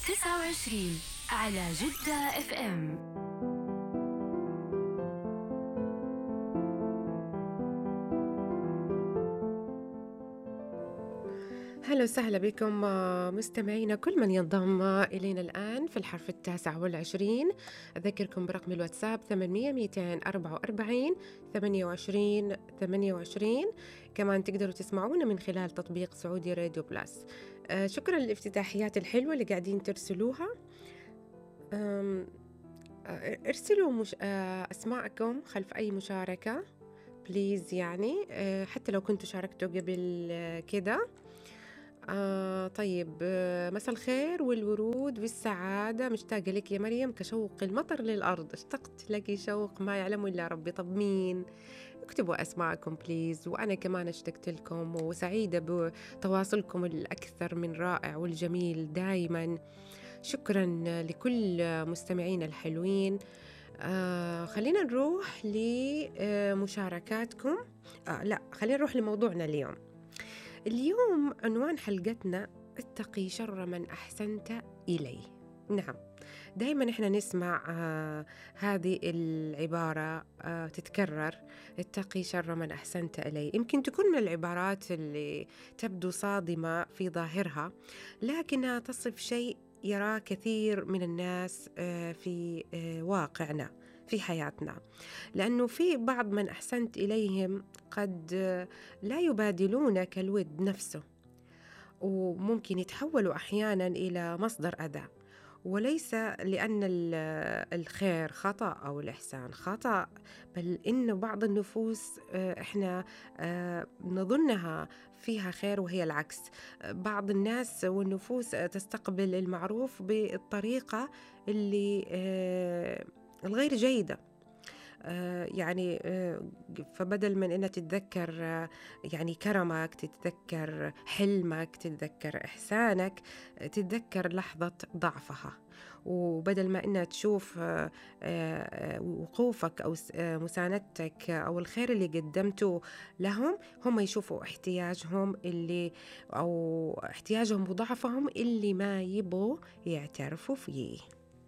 29 على جدة اف ام. هلا وسهلا بكم مستمعينا كل من ينضم إلينا الآن في الحرف 29. أذكركم برقم الواتساب 800 244 28. كمان تقدروا تسمعونا من خلال تطبيق سعودي راديو بلاس. شكرا للافتتاحيات الحلوة اللي قاعدين ترسلوها. ارسلوا أسماءكم خلف أي مشاركة بليز، يعني حتى لو كنتوا شاركتوا قبل كده. طيب، مساء الخير والورود والسعادة، مشتاقة لك يا مريم كشوق المطر للأرض، اشتقت لك شوق ما يعلم إلا ربي. طب مين؟ اكتبوا أسماءكم بليز، وأنا كمان اشتقت لكم وسعيدة بتواصلكم الأكثر من رائع والجميل دايما. شكرا لكل مستمعين الحلوين. خلينا نروح لمشاركاتكم. لا، خلينا نروح لموضوعنا اليوم. اليوم عنوان حلقتنا اتقي شر من أحسنت إليه. نعم، دايما احنا نسمع هذه العبارة تتكرر، اتقي شر من أحسنت إليه. يمكن تكون من العبارات اللي تبدو صادمة في ظاهرها، لكنها تصف شيء يراه كثير من الناس في واقعنا في حياتنا، لأنه في بعض من أحسنت إليهم قد لا يبادلونك الود نفسه، وممكن يتحولوا أحيانا إلى مصدر أذى، وليس لأن الخير خطأ أو الإحسان خطأ، بل إن بعض النفوس إحنا نظنها فيها خير وهي العكس. بعض الناس والنفوس تستقبل المعروف بالطريقة اللي الغير جيدة. يعني فبدل من أنها تتذكر يعني كرمك، تتذكر حلمك، تتذكر إحسانك، تتذكر لحظة ضعفها، وبدل ما أنها تشوف وقوفك أو مساندتك أو الخير اللي قدمته لهم، هم يشوفوا احتياجهم أو احتياجهم وضعفهم اللي ما يبغوا يعترفوا فيه.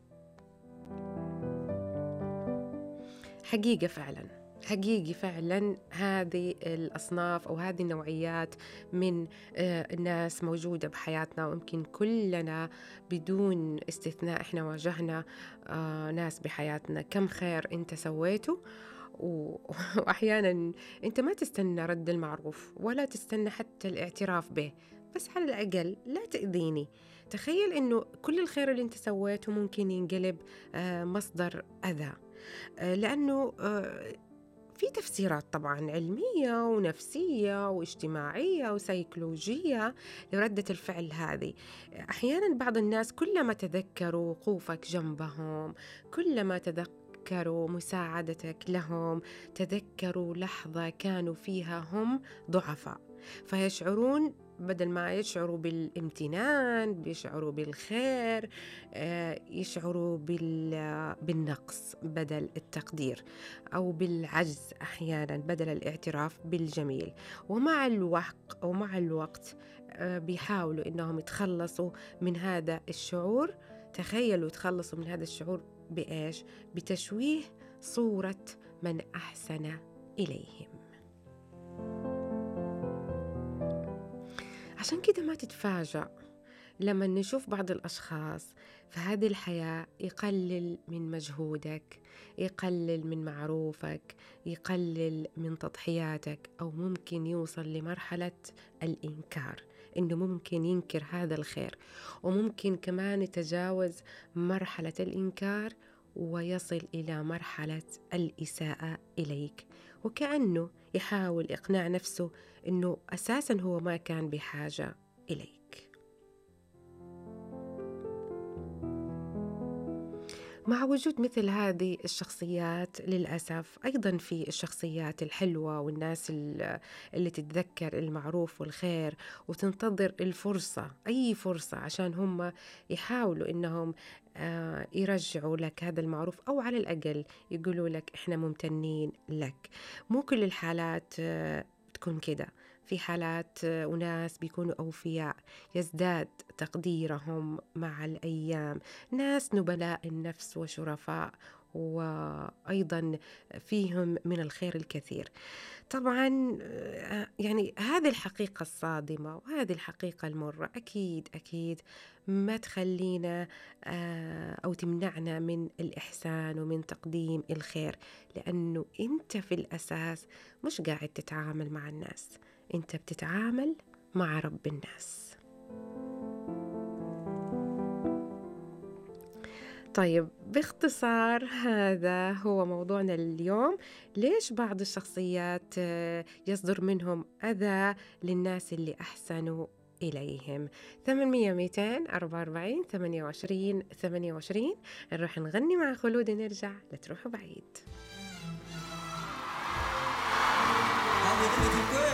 حقيقي فعلا هذه الأصناف أو هذه النوعيات من الناس موجودة بحياتنا، ويمكن كلنا بدون استثناء إحنا واجهنا ناس بحياتنا. كم خير أنت سويته وأحيانا أنت ما تستنى رد المعروف ولا تستنى حتى الاعتراف به، بس على الأقل لا تأذيني. تخيل أنه كل الخير اللي أنت سويته ممكن ينقلب مصدر أذى، لأنه في تفسيرات طبعا علمية ونفسية واجتماعية وسيكولوجية لردة الفعل هذه. أحيانا بعض الناس كلما تذكروا وقوفك جنبهم، كلما تذكروا مساعدتك لهم، تذكروا لحظة كانوا فيها هم ضعفاء، فيشعرون بدل ما يشعروا بالامتنان بيشعروا بالخير، يشعروا بالنقص بدل التقدير، أو بالعجز أحيانا بدل الاعتراف بالجميل. ومع الوقت بيحاولوا إنهم يتخلصوا من هذا الشعور. تخيلوا يتخلصوا من هذا الشعور بإيش؟ بتشويه صورة من أحسن إليهم. عشان كده ما تتفاجأ لما نشوف بعض الأشخاص في هذه الحياة يقلل من مجهودك، يقلل من معروفك، يقلل من تضحياتك، أو ممكن يوصل لمرحلة الإنكار، إنه ممكن ينكر هذا الخير، وممكن كمان يتجاوز مرحلة الإنكار ويصل إلى مرحلة الإساءة إليك، وكأنه يحاول إقناع نفسه إنه أساساً هو ما كان بحاجة إليك. مع وجود مثل هذه الشخصيات للأسف أيضا في الشخصيات الحلوة والناس اللي تتذكر المعروف والخير وتنتظر الفرصة، أي فرصة عشان هم يحاولوا إنهم يرجعوا لك هذا المعروف، أو على الأقل يقولوا لك إحنا ممتنين لك. مو كل الحالات تكون كده. في حالات وناس بيكونوا أوفياء يزداد تقديرهم مع الأيام، ناس نبلاء النفس وشرفاء، وأيضا فيهم من الخير الكثير. طبعا يعني هذه الحقيقة الصادمة وهذه الحقيقة المرة أكيد أكيد ما تخلينا أو تمنعنا من الإحسان ومن تقديم الخير، لأنه أنت في الأساس مش قاعد تتعامل مع الناس، أنت بتتعامل مع رب الناس. طيب باختصار هذا هو موضوعنا اليوم. ليش بعض الشخصيات يصدر منهم أذى للناس اللي أحسنوا إليهم؟ 800 244 28 28. نروح نغني مع خلود نرجع، لا تروحوا بعيد.